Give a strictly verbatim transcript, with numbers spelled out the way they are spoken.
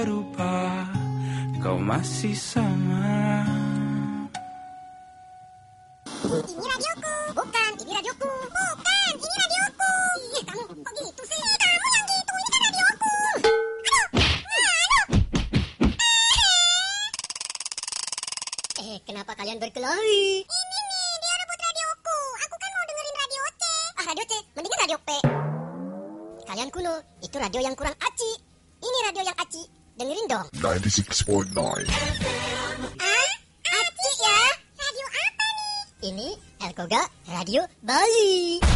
berubah, kau masih sama. Ini radioku, bukan, ini radioku, bukan, ini radioku. Ih, kamu kok gitu sih? Kamu yang gitu, ini kan radioku. Aduh, aduh. Eh, kenapa kalian berkelahi? Ini nih, dia rebut radioku. Aku kan mau dengerin radio C. Ah, radio C, mendingan radio P. Kalian kuno, itu radio yang kurang aci. Ini radio yang aci, dengerin dong. ninety-six point nine. Ah, aci ya? Radio apa nih? Ini Elkoga Radio Bali.